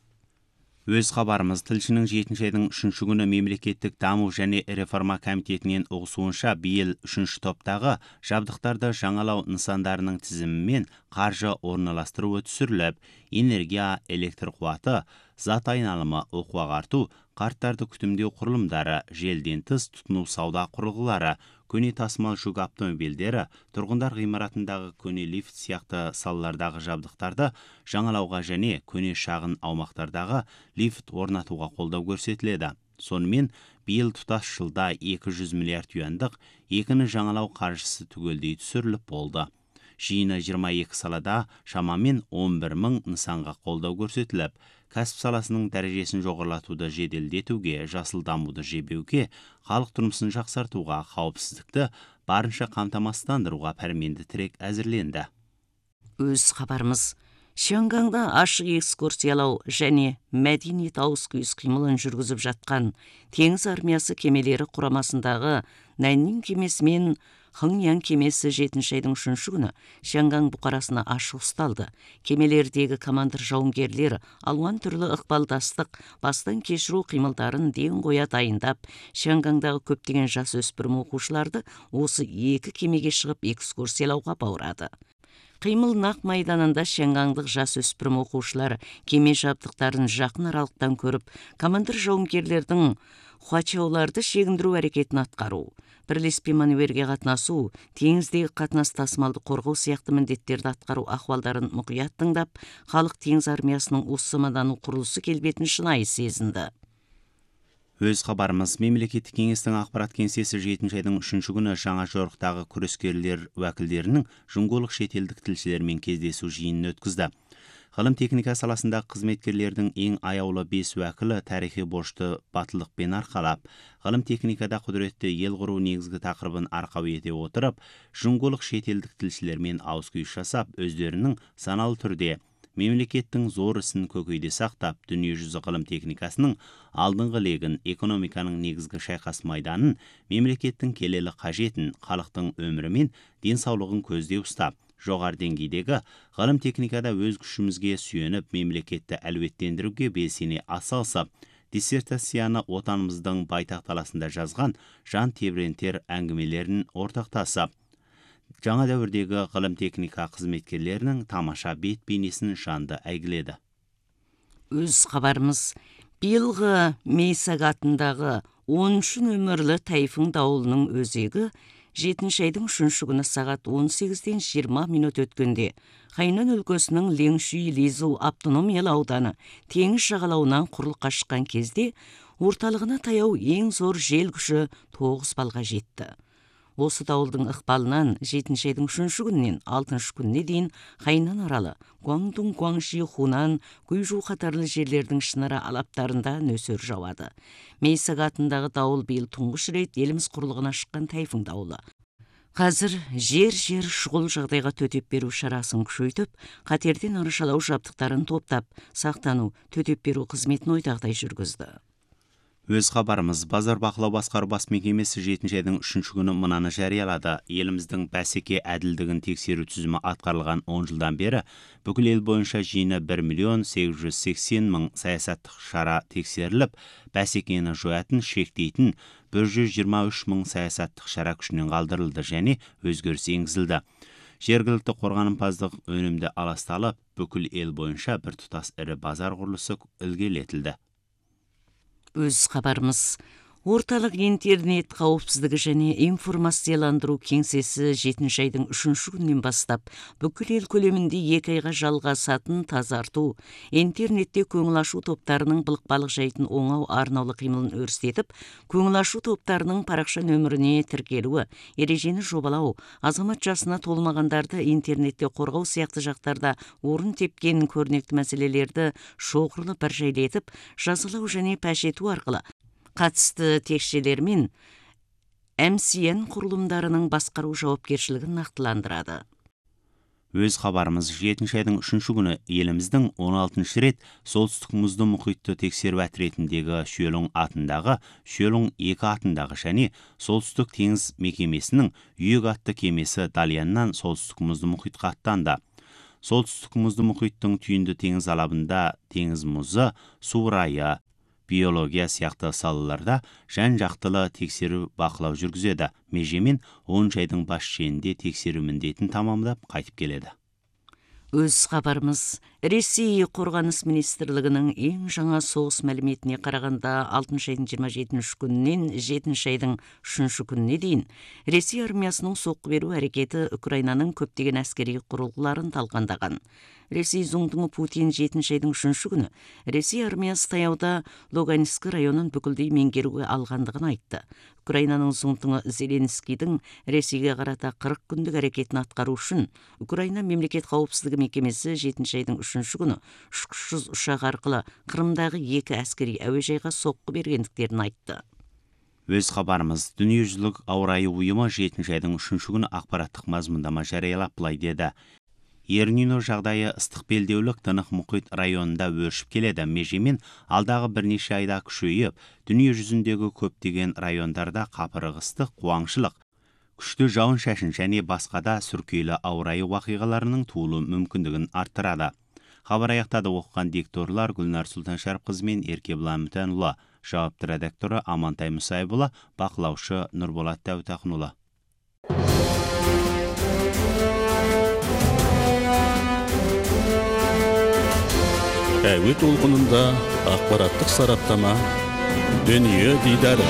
Өз хабарымыз тілшінің жетінші айдың үшінші күні мемлекеттік даму және реформа комитетінен ұғысуынша биыл үшінші топтағы жабдықтарды жаңалау нысандарының тізімімен қаржы орналастыруы түсіріліп, энергия, электр қуаты, зат айналымы, оқу ағарту, қарттарды күтімдеу құрылымдары, желден тыс тұтыну сауда құрылғылары, көне тасымал жүк автомобильдері, тұрғындар ғимаратындағы көне лифт сияқты салалардағы жабдықтарды жаңалауға және көне шағын аумақтардағы лифт орнатуға қолдау көрсетіледі. Сонымен биыл тұтас жылда екі жүз миллиард юандық екіні жаңалау қаржысы түгелдей түсіріліп болды. Жиыны жиырма екі салада шамамен он бір мың нысанға қолдау көрсетіліп, кәсіп саласының дәрежесін жоғарлатуды жеделдетуге, жасыл дамуды жебеуге, халық тұрмысын жақсартуға, қауіпсіздікті барынша қамтамасыздандыруға пәрменді тірек әзірленді. Өз хабарымыз Шангаңда ашық экскурсиялау және мәдениет ауыс-түйіс қимылын жүргізіп жатқан теңіз армиясы кемелері құрамасындағы Наннин кемесі мен Хыңян кемесі жетінші айдың үшінші күні Шангаң бұқарасына ашық ұсталды. Кемелердегі командир жауынгерлер алуан түрлі ықпалдастық, бастан кешіру қимылдарын ден қоя дайындап, Шангаңдағы көптеген жас өспірім оқушыларды осы екі кемеге шығып экскурсиялауға баурады. Қимыл нақ майданында Шангаңдық жас өспірім оқушылар кеме жабдықтарын жақын аралықтан көріп, командир жауынгерлердің хуачауларды шегіндіру әрекетін атқару, бірлеспе маневерге қатынасу, теңіздегі қатынас тасымалды қорғау сияқты міндеттерді атқару ахуалдарын мұқият тыңдап, халық теңіз армиясының осы мадану құрылысы келбетін шынайы сезінді. Өз хабарымыз мемлекеттік кеңестің ақпарат кеңсесі жетінші айдың үшінші күні жаңа жорықтағы күрескерлер уәкілдерінің жұңголық шетелдік тілшілермен кездесу жиынын өткізді. Ғылым техника саласындағы қызметкерлердің ең аяулы бес уәкілі тарихи борышты батылдықпен арқалап, ғылым техникада құдіретті ел құру негізгі тақырыбын арқау ете отырып, жұңголық шетелдік тілшілермен ауыз-күйіс жасап, өздерінің саналы түрде мемлекеттің зор ісін көкейде сақтап, дүниежүзі ғылым техникасының алдыңғы легін, экономиканың негізгі шайқас майданын, мемлекеттің келелі қажетін, халықтың өмірі мен денсаулығын көзде ұстап, жоғары деңгейдегі ғылым техникада өз күшімізге сүйеніп, мемлекетті әлеуеттендіруге белсене атсалысып, диссертацияны отанымыздың байтақ даласында жазған жан тебірентер әңгімелерін ортақтасып, жаңа дәуірдегі ғылым техника қызметкерлерінің тамаша бет бейнесін жанды әйгіледі. Өз хабарымыз биылғы Мейсак атындағы оныншы нөмірлі тайфун дауылының өзегі жетінші айдың үшінші күні сағат он сегізден жиырма минут өткенде Хайнан өлкесінің Леншүй Лизу автономиялы ауданы теңіз жағалауынан құрлыққа шыққан кезде орталығына таяу ең зор жел күші тоғыз балға жетті. Осы дауылдың ықпалынан жетінші айдың үшінші күнінен алтыншы күніне дейін Хайнан аралы, Гуандун, Гуаңши, Хунан, Гуйжу қатарлы жерлердің шынара алаптарында нөсер жауады. Мейсак атындағы дауыл биыл тұңғыш рет еліміз құрлығына шыққан тайфун дауылы. Қазір жер-жер шұғыл жағдайға төтеп беру шарасын күшейтіп, қатерден арашалау жабдықтарын топтап, сақтану, төтеп беру қызметін ойдағыдай жүргізді. Өз хабарымыз базар бақылау басқару бас мекемесі жетінші айдың үшінші күні мынаны жариялады. Еліміздің бәсеке әділдігін тексеру тізімі атқарылған он жылдан бері бүкіл ел бойынша жиыны бір миллион сегіз жүз сексен мың саясаттық шара тексеріліп, бәсекені жоятын, шектейтін бір жүз жиырма үш мың саясаттық шара күшінен қалдырылды және өзгеріс енгізілді. Жергілікті қорғанымпаздық өнімді аласталып, бүкіл ел бойынша бір тұтас ірі базар құрылысы ілгерілетілді. Өз хабарымыз орталық интернет қауіпсіздігі және информацияландыру кеңсесі жетінші айдың үшінші күнінен бастап бүкіл ел көлемінде екі айға жалғасатын тазарту, интернетте көңіл ашу топтарының былық-балық жайтын оңау арнаулы қимылын өрістетіп, көңіл ашу топтарының парақша нөміріне тіркелуі, ережені жобалау, азамат жасына толмағандарды интернетте қорғау сияқты жақтарда орын тепкен көрнекті мәселелерді шоғырлы бір жайлетіп, жазалау және паш ету арқылы қатысты текшелермен эм си эн құрылымдарының басқару жауапкершілігін нақтыландырады. Өз хабарымыз жетінші айдың үшінші күні еліміздің он алтыншы рет солтүстік мұзды мұхитты тексеру әтіретіндегі Шөлің атындағы, Шөлің екі атындағы және солтүстік теңіз мекемесінің Үйек атты кемесі Дальяннан солтүстік мұзды мұхитқа аттанды. Солтүстік мұзды мұхиттың түйінді теңіз алабында теңіз мұзы, су райы, биология сияқты салаларда жан-жақтылы тексеру бақылау жүргізеді. Межемен оныншы айдың бас шенінде тексеру міндетін тамамдап қайтып келеді. Өз хабарымыз Ресей қорғаныс министрлігінің ең жаңа соғыс мәліметіне қарағанда алтыншы айдың жиырма жетінші күнінен жетінші айдың үшінші күніне дейін Ресей армиясының соққы беру әрекеті Украинаның көптеген әскери құрылғыларын талқандаған. Ресей зұңдыңы Путин жетінші айдың үшінші күні Ресей армиясы таяуда Луганск районын бүкілдей меңгеруге алғандығын айтты. Украинаның зұңдыңы Зеленскийдің Ресейге қарата қырық күндік әрекетін атқару үшін Украина мемлекет қауіпсіздігі мекемесі жетінші айдың үшінші күні ұшқышсыз ұшақ арқылы Қырымдағы екі әскери әуежайға соққы бергендіктерін айтты. Өз хабарымыз дүниежүзілік ауа райы ұйымы жетінші айдың үшінші күні ақпараттық мазмұндама жариялап былай деді. Ернино жағдайы ыстық белдеулік Тынық мұхит районында өршіп келеді. Межемен алдағы бірнеше айда күшейіп, дүние жүзіндегі көптеген райондарда қапырық ыстық, қуаңшылық, күшті жауын шашын және басқада сүркейлі ауа райы уақиғаларының туылу мүмкіндігін арттырады. Хабар аяқтады. Оқыған дикторлар Гүлнар Сұлтаншарыққызы мен Еркебұлан Мүтәнұлы, жауапты редакторы Амантай Мұсайбұлы, бақылаушы Нұрболат Дәутақынұлы. Әуе толқынында ақпараттық сараптама, дүние дидары.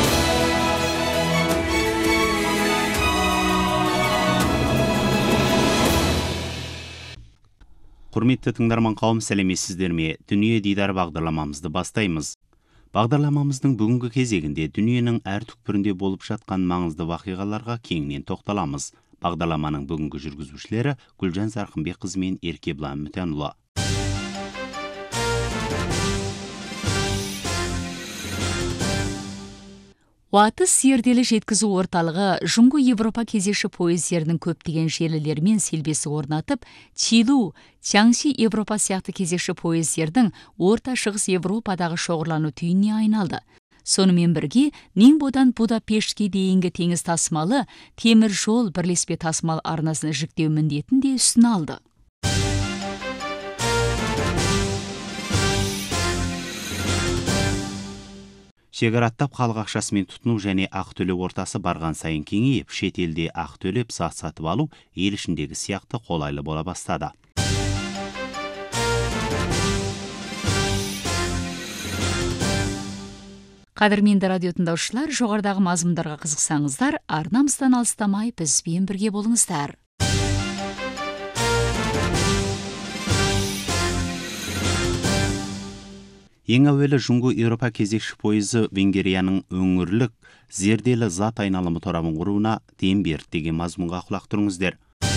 Құрметті тыңдарман қауым, сәлеметсіздер ме? Дүние дидар бағдарламамызды бастаймыз. Бағдарламамыздың бүгінгі кезегінде дүниенің әр түкпірінде болып жатқан маңызды вақиғаларға кеңінен тоқталамыз. Бағдарламаның бүгінгі жүргізушілері Гүлжан Зарқынбекқызы мен Еркебұлан Мүтәнұлы. Уатыс зерделі жеткізу орталығы Жұңғы Европа кезекші пойыздерінің көптеген желілермен селбесі орнатып, Чилу, Чаңши Европа сияқты кезекші пойыздердің Орта Шығыс Европадағы шоғырлану түйініне айналды. Сонымен бірге, Нingboдан Будапештке дейінгі теңіз тасымалы темір жол бірлеспе тасымал арнасын жіктеу міндетін де үстіне алды. Шекараттап халық ақшасымен тұтыну және ақ төлеу ортасы барған сайын кеңейіп, шетелде ақ төлеп зат сатып алу ел ішіндегі сияқты қолайлы бола бастады. Қадірменді радио тыңдаушылар, жоғарыдағы мазмұндарға қызықсаңыздар, арнамыздан алыстамай бізбен бірге болыңыздар. Ең әуелі Жұңғы Европа кезекші пойызы Венгрияның өңірлік зерделі зат айналымы торабын құруына дем берді деген мазмұнға құлақ тұрыңыздар.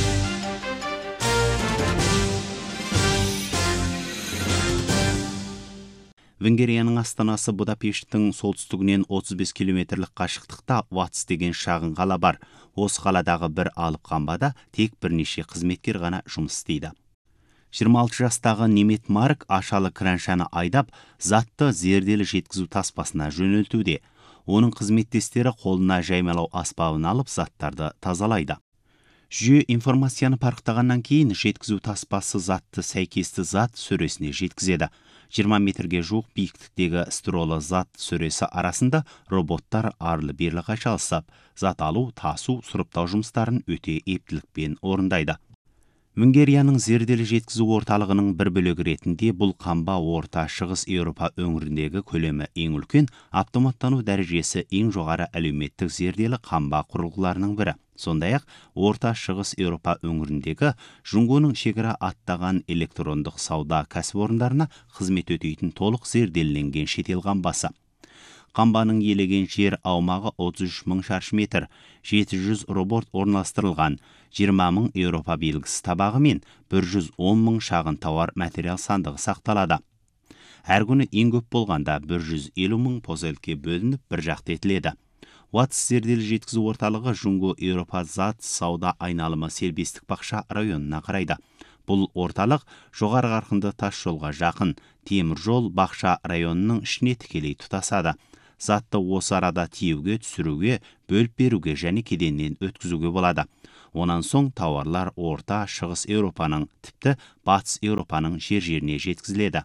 Венгрияның астанасы Будапешттің солтүстігінен отыз бес километрлік қашықтықта Ватс деген шағын қала бар. Осы қаладағы бір алып қамбада тек бірнеше қызметкер ғана жұмыс істейді. жиырма алты жастағы Немет Марк ашалы краншаны айдап, затты зерделі жеткізу таспасына жөнелтуде. Оның қызметтестері қолына жаймалау аспабын алып, заттарды тазалайды. Жүйе информацияны парықтағаннан кейін жеткізу таспасы затты сәйкесті зат сөресіне жеткізеді. жиырма метрге жуық биіктіктегі стролы зат сөресі арасында роботтар арлы-берлі қайшалысып, зат алу, тасу, сұрыптау жұмыстарын өте ептілікпен орындайды. Венгрияның зерделі жеткізу орталығының бір бөлігі ретінде бұл қамба Орта Шығыс Еуропа өңіріндегі көлемі ең үлкен, автоматтану дәрежесі ең жоғары әлеуметтік зерделі қамба құрылғыларының бірі. Сондай-ақ Орта Шығыс Еуропа өңіріндегі Жұңғының шекара аттаған электрондық сауда кәсіпорындарына қызмет өтейтін толық зерделенген шетел қамбасы. Қамбаның елеген жер аумағы отыз үш мың шаршы метр, жеті жүз робот орналастырылған, жиырма мың Еуропа белгісі табағы мен бір жүз он мың шағын тауар материал сандығы сақталады. Әр күні ең көп болғанда бір жүз елу мың позелке бөлініп бір жақты етіледі. Уатс зерделі жеткізу орталығы Жунго Европа зат сауда айналымы сербестік бақша районына қарайды. Бұл орталық жоғары қарқынды тас жолға жақын, темір жол бақша районының ішіне тікелей тұтасады. Затты осы арада тиеуге, түсіруге, бөліп беруге және кеденнен өткізуге болады. Онан соң тауарлар орта шығыс Еуропаның, тіпті батыс Еуропаның жер-жеріне жеткізіледі.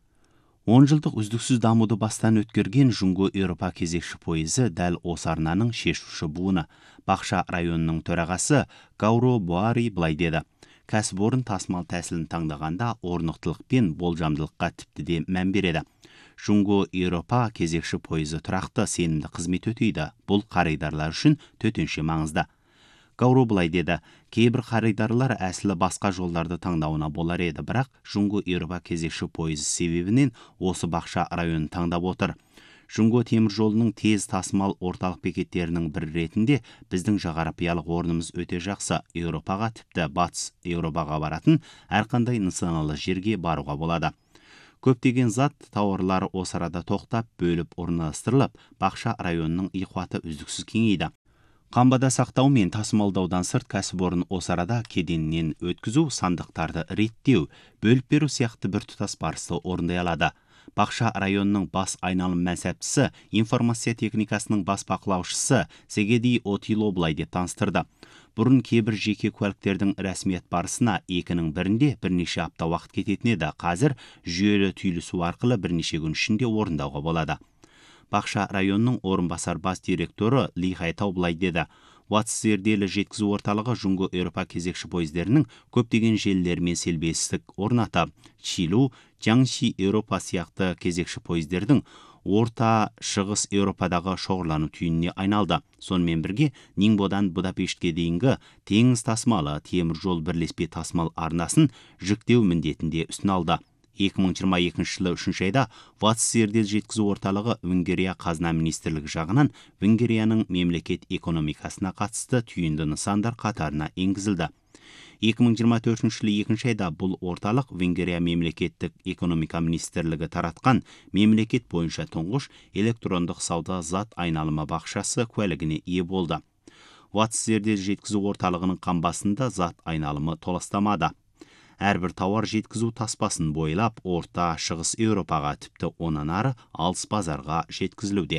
он жылдық үздіксіз дамуды бастан өткерген Жунго Европа кезекші пойызы дәл осы арнаның шешуші буыны. Бақша районының төрағасы Гауро Буари былай деді: кәсіпорын тасымал тәсілін таңдағанда орнықтылық пен болжамдылыққа тіпті де мән береді. Жунго Европа кезекші пойызы тұрақты сенімді қызмет өтейді. Бұл қаридарлар үшін төтенше маңызды. Гауро былай деді: кейбір қаридарлар әсілі басқа жолдарды таңдауына болар еді, бірақ Жунго Европа кезекші пойызы себебінен осы бақша районын таңдап отыр. Жунго темір жолының тез тасымал орталық бекеттерінің бір ретінде біздің жағарапиялық орнымыз өте жақсы. Еуропаға, тіпті батыс Еуропаға баратын әрқандай нысаналы жерге баруға болады. Көптеген зат тауарлары осы арада тоқтап, бөліп орналастырылып, бақша районының иқуаты үздіксіз кеңейді. Қамбада сақтау мен тасымалдаудан сырт кәсіпорын осы арада кеденнен өткізу, сандықтарды реттеу, бөліп беру сияқты бір тұтас барысты орындай алады. Бақша районының бас айналым мәнсәптісі, информация техникасының бас бақылаушысы Сегеди Отило былай деп таныстырды. Бұрын кейбір жеке куәліктердің рәсмиет барысына екінің бірінде бірнеше апта уақыт кететін еді. Қазір жүйелі түйілісу арқылы бірнеше күн ішінде орындауға болады. Бақша районының орынбасар бас директоры Ли Хайтау былай деді: Уатс зерделі жеткізу орталығы Жунго Европа кезекші пойыздерінің көптеген желілермен селбестік орнатып, Чилу, Жаңши Европа сияқты кезекші пойыздердің орта шығыс Еуропадағы шоғырлану түйініне айналды. Сонымен бірге Ниңбодан Будапештке дейінгі теңіз тасымалы темір жол бірлеспе тасымал арнасын жүктеу міндетінде үстін алды. екі мың жиырма екінші жылы үшінші айда Уатс зерделі жеткізу орталығы Венгрия қазына министрлігі жағынан Венгрияның мемлекет экономикасына қатысты түйінді нысандар қатарына енгізілді. екі мың жиырма төртінші жылы екінші айда бұл орталық Венгрия мемлекеттік экономика министрлігі таратқан мемлекет бойынша тұңғыш электрондық сауда зат айналымы бақшасы куәлігіне ие болды. Уатс зерделі жеткізу орталығының қамбасында зат айналымы толастамады. Әрбір тауар жеткізу таспасын бойлап, орта шығыс Еуропаға, тіпті онан ары алыс базарға жеткізілуде.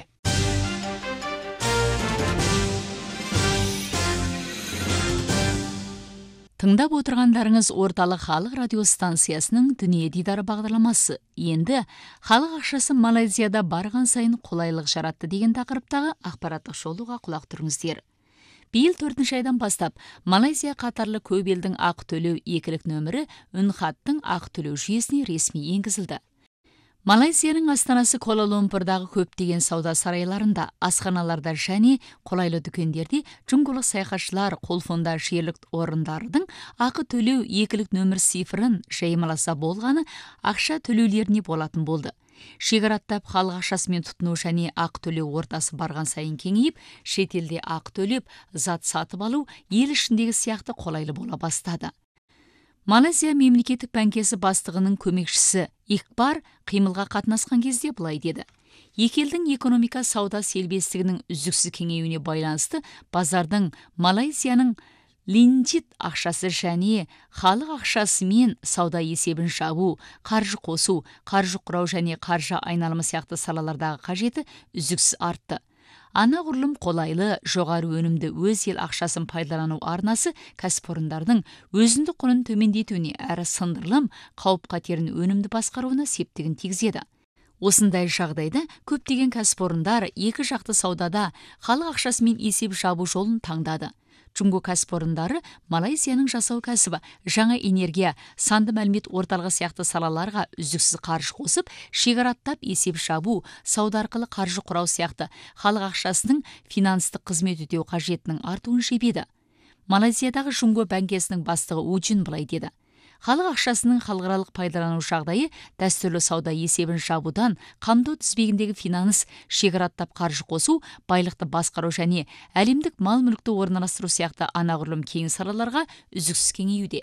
Тыңдап отырғандарыңыз орталық халық радиостанциясының дүние дидары бағдарламасы. Енді халық ақшасы Малайзияда барған сайын қолайлық жаратты деген тақырыптағы ақпараттық шолуға құлақ тұрыңыздар. Биыл төртінші айдан бастап Малайзия қатарлы көп елдің ақы төлеу екілік нөмірі үнхаттың ақы төлеу жүйесіне ресми енгізілді. Малайзияның астанасы Куала-Лумпурдағы көптеген сауда сарайларында, асханаларда және қолайлы дүкендерде жүнгілік саяхатшылар қолфонда жерлік орындардың ақы төлеу екілік нөмір цифрын жаймаласа болғаны ақша төлеулеріне болатын болды. Шекараттап халық ақшасымен тұтыну және ақы төлеу ортасы барған сайын кеңейіп, шетелде ақы төлеп, зат сатып алу ел ішіндегі сияқты қолайлы бола бастады. Малайзия мемлекеттік банкесі бастығының көмекшісі Икбар қимылға қатынасқан кезде былай деді: екі елдің экономика сауда селбестігінің үздіксіз кеңеюіне байланысты базардың Малайзияның линчит ақшасы және халық ақшасымен сауда есебін жабу, қаржы қосу, қаржы құрау және қаржы айналымы сияқты салалардағы қажеті үздіксіз артты. Анағұрлым қолайлы, жоғары өнімді өз ел ақшасын пайдалану арнасы кәсіпорындардың өзіндік құнын төмендетуіне әрі сындырлым қауіп қатерін өнімді басқаруына септігін тигізеді. Осындай жағдайда көптеген кәсіпорындар екі жақты саудада халық ақшасымен есеп жабу жолын таңдады. Джунго кәсіпорындары Малайзияның жасау кәсібі, жаңа энергия, санды мәлімет орталығы сияқты салаларға үздіксіз қаржы қосып, шекараттап есеп жабу, сауда арқылы қаржы құрау сияқты халық ақшасының финанстық қызмет өтеу қажетінің артуын жебеді. Малайзиядағы Джунго банкесінің бастығы Уджин былай деді: халық ақшасының халықаралық пайдалану жағдайы дәстүрлі сауда есебін жабудан қамту тізбегіндегі финанс, шекараттап қаржы қосу, байлықты басқару және әлемдік мал мүлікті орналастыру сияқты анағұрлым кең салаларға үздіксіз кеңеюде.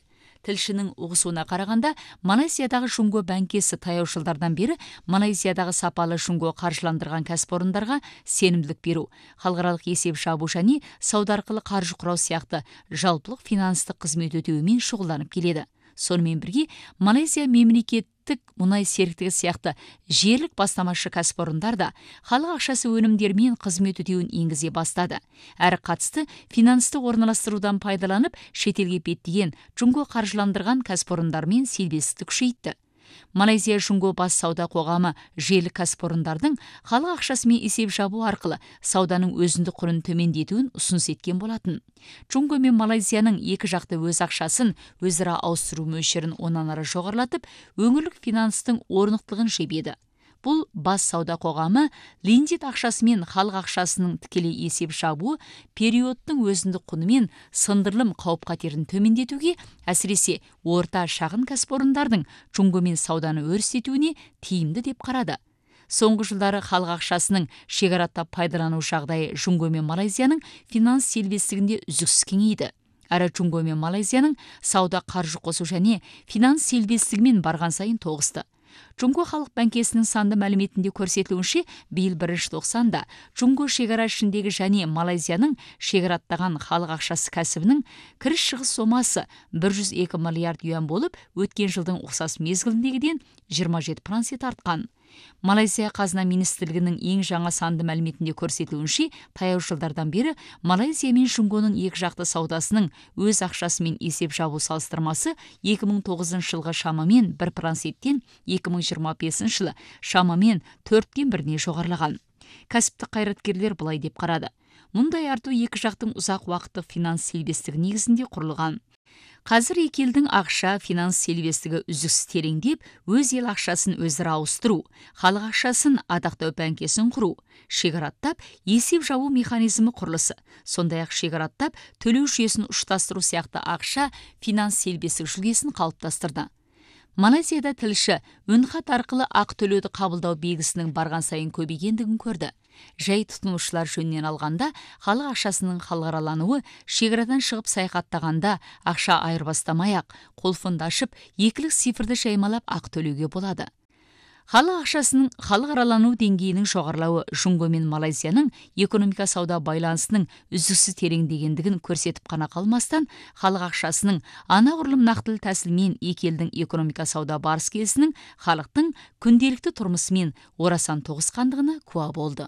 Тілшінің ұғысуына қарағанда, Малайзиядағы Жунго бәңкесі таяу жылдардан бері Малайзиядағы сапалы Жунго қаржыландырған кәсіпорындарға сенімділік беру, халықаралық есеп шабу және сауда арқылы қаржы құрау сияқты жалпылық финанстық қызмет өтеуімен шұғылданып келеді. Сонымен бірге, Малайзия мемлекеттік мұнай серіктігі сияқты жерлік бастамашы кәсіпорындар да халық ақшасы өнімдермен қызмет өтеуін енгізе бастады. Әрі қатысты финансты орналастырудан пайдаланып, шетелге беттеген Жунго қаржыландырған кәсіпорындармен селбестікті күшейтті. Малайзия Жунго бас сауда қоғамы желік кәсіпорындардың халық ақшасымен есеп жабу арқылы сауданың өзіндік құнын төмендетуін ұсыныс еткен болатын. Жунго мен Малайзияның екі жақты өз ақшасын өзара ауыстыру мөлшерін онан ары жоғарылатып, өңірлік финанстың орнықтылығын жебеді. Бұл бас сауда қоғамы лендит ақшасы мен халық ақшасының тікелей есеп жабуы периодтың өзіндік құны мен сындырылым қауіп-қатерін төмендетуге, әсіресе орта шағын кәсіпорындардың Жунгомен сауданы өрістетуіне тиімді деп қарады. Соңғы жылдары халық ақшасының шекараттап пайдалану жағдайы Жунго мен Малайзияның финанс сервистігінде үздіксіз кеңейді. Әрі Жунго мен Малайзияның сауда қаржы қосу және финанс сервистігімен барған сайын тоғысты. Жунго халық бәңкесінің санды мәліметінде көрсетілуінше, биыл бірінші тоқсанда Жунго шекара ішіндегі және Малайзияның шекараттаған халық ақшасы кәсібінің кіріс шығыс сомасы бір жүз екі миллиард юан болып, өткен жылдың ұқсас мезгіліндегіден жиырма жеті процент артқан. Малайзия қазына министрлігінің ең жаңа санды мәліметінде көрсетілуінше, таяу жылдардан бері Малайзия мен Жунгоның екі жақты саудасының өз ақшасымен есеп жабу салыстырмасы екі мың тоғызыншы жылғы шамамен бір проценттен екі мың жиырма бесінші жылы шамамен төрттен біріне жоғарылаған. Кәсіптік қайраткерлер былай деп қарады. Мұндай арту екі жақтың ұзақ уақыттық финанс сервистігі негізінде құрылған. Қазір екі елдің ақша финанс сервистігі үздіксіз тереңдеп, өз ел ақшасын өзара ауыстыру, халық ақшасын адақтау бәңкесін құру, шекараттап есеп жабу механизмі құрылысы, сондай-ақ шекараттап төлеу жүйесін ұштастыру сияқты ақша финанс сервистік жүлгесін қалыптастырды. Малайзияда тілші үнхат арқылы ақ төлеуді қабылдау белгісінің барған сайын көбейгендігін көрді. Жай тұтынушылар жөнінен алғанда, халық ақшасының халықаралануы шекарадан шығып саяхаттағанда ақша айырбастамай-ақ, қолфонды ашып, екілік цифрды жаймалап ақ төлеуге болады. Халық ақшасының халықаралану деңгейінің жоғарылауы Жунго мен Малайзияның экономика сауда байланысының үздіксіз тереңдегендігін көрсетіп қана қалмастан, халық ақшасының анағұрлым нақтылы тәсілмен екі елдің экономика сауда барыс келісінің халықтың күнделікті тұрмысымен орасан тоғысқандығына куә болды.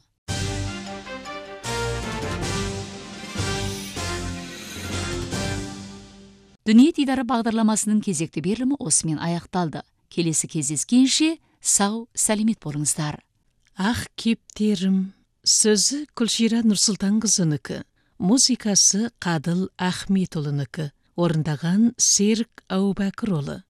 Дүние дидары бағдарламасының кезекті берілімі осымен аяқталды. Келесі кездескенше сау, сәлемет болыңыздар. Ақ кептерім, сөзі Күлшира Нұрсұлтанқызынікі, музыкасы Қадыл Ахметұлынікі, орындаған Серік Әубәкірұлы.